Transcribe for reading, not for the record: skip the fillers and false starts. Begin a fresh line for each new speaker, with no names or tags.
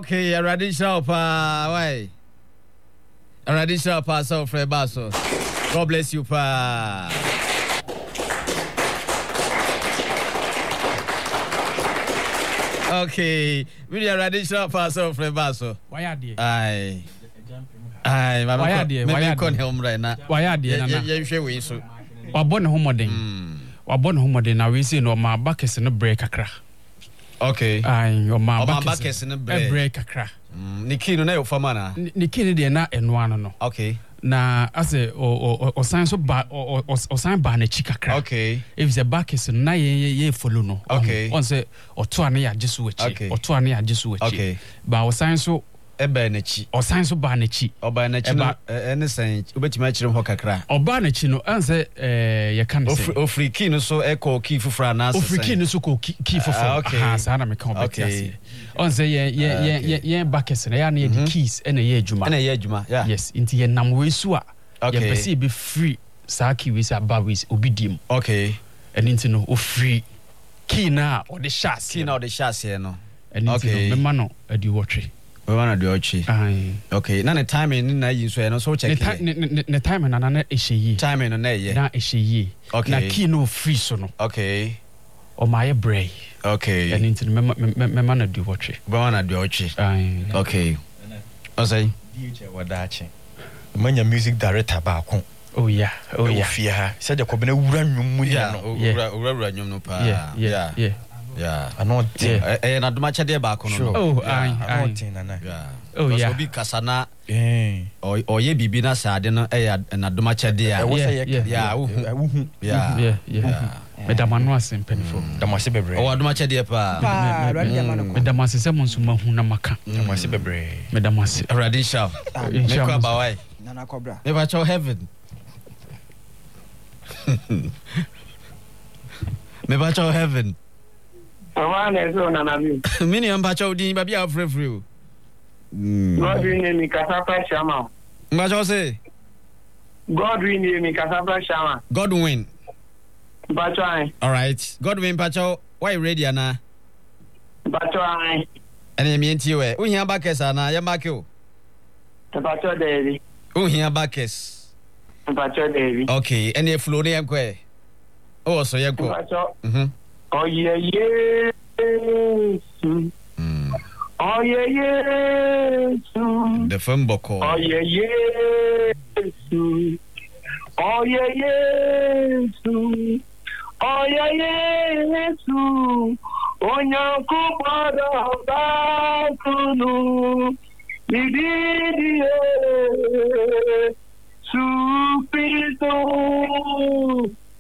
Okay, Radisha pa why? Radisha pa so Fred Basso. God bless you pa. Okay, we are Radisha pa so Fred Basso.
Why are they?
Aye, mama.
Why are they? Why are
they? Home right now.
Why are they?
Yeah, share we so.
Wabon homodin. Wabon homodin. Now we see no my back is in a break akra.
Okay.
Aye, your my
back is in a
break akra.
Niki no na ofama na.
Niki de na enwa no.
Okay.
Na ase o sign so ba o sign ba na chikakra.
Okay.
If the back is na ye follow no.
Okay.
On say o to ane ya jesu wechi.
Okay.
O to ane ya jesu wechi.
Okay.
Ba o sign so
eba na chi.
O sign so ba na chi.
Oba na chi no ene san obetima chire ho kakra.
Oba na chi no anse ye kan say.
Ofri key no so echo key fufra na say.
Ofri key no so ko key fufra.
Okay.
Ha sa na me kan obeti. On say ye back is na ya na the keys ene ye adwuma.
Ene ye adwuma. Yeah.
Yes, inti ye nam we so a.
Okay.
Ye pese be free. Sa key we say abawis obidim.
Okay.
And into no free key na or the shots.
Key na or the shots here no.
And into no me no adi watch.
We want to do ochi.
Aye.
Okay. Na the timing na yin so no so check.
The timing na na ehye.
Timing no na ye.
Na ehye.
Okay.
Na key no free so no.
Okay.
O my bray.
Okay.
And into me na do watch.
We want to do ochi.
Aye.
Okay. O say
DJ Wadachi. Manya music director ba ko.
Oh yeah. Oh yeah.
Ofia ha. Said ko be na wura nwum mu no.
Wura nwum no pa.
Yeah.
Yeah. Ano
na doma chede ba ko no.
Oh, aye.
Yeah.
Oh yeah.
So bi kasana oye bibi na saade no na doma chede a. Yeah.
Madam no asempenfo.
Damase bebre.
O doma chede pa.
Madam asese monso mahu na maka.
Damase bebre.
Madam ase.
Radisha. Me kwa ba why?
Nana Cobra.
Me ba cho heaven. Me ba cho heaven.
Awane so nana bi.
Mini am ba cho din ba bia frefre o.
Godwin ni Kasapa Shama.
Mba cho say.
Godwin ni Kasapa Shama.
Godwin.
Bachai.
All right. Godwin Pacho, why ready ana?
Bachai.
Ene mi enti we. Uhia backers ana ya make o.
Bacho Devi.
Uhia backers.
Bacho Devi.
Okay, ene flow ne yankwe. Oh so yanko.
Bacho. Oh yeah. Oh yeah.
The phone boko.
Oh yeah. Oh yeah. Oh yeah. Onyanku pada bakunu. Nididi su